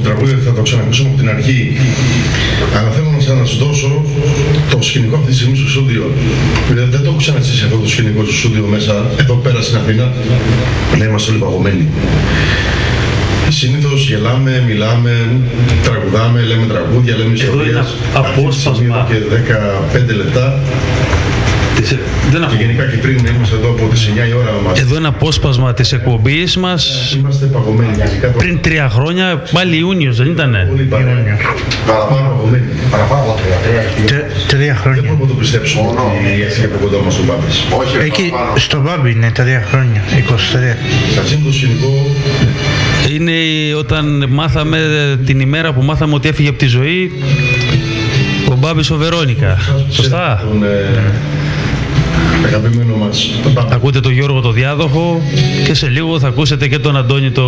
τραγούδι θα το ξανακούσουμε από την αρχή. Αλλά θέλω να σας δώσω το σκηνικό αυτή τη στιγμή στο στούντιο. Δηλαδή δεν το έχω ξαναζήσει αυτό το σκηνικό στο στούντιο μέσα, εδώ πέρα στην Αθήνα. Να είμαστε όλοι παγωμένοι. Συνήθως γελάμε, μιλάμε, τραγουδάμε, λέμε τραγούδια, λέμε ιστορίες. Απόσπασμα. Και 15 λεπτά. Και γενικά και πριν είμαστε εδώ από τις 9 η ώρα μας. Εδώ είναι απόσπασμα της εκπομπής μας. Είμαστε παγωμένοι. Πριν 3 χρόνια, πάλι Ιούνιος, δεν ήτανε? Πολύ παραπάνω παγωμένοι. Παραπάνω από 3 χρόνια. Δεν μπορούμε να το πιστέψουμε ότι έφυγε από κοντά μας ο Μπάμπης. Εκεί στο Μπάμπη είναι 3 χρόνια, 23. Σας είναι το σκηνικό. Είναι όταν μάθαμε, την ημέρα που μάθαμε ότι έφυγε από τη ζωή ο Μπάμπης ο Βερόνικα. Σωστά? Τον αγαπημένο μας τον Μπάμπη. Ακούτε τον Γιώργο το Διάδοχο και σε λίγο θα ακούσετε και τον Αντώνη το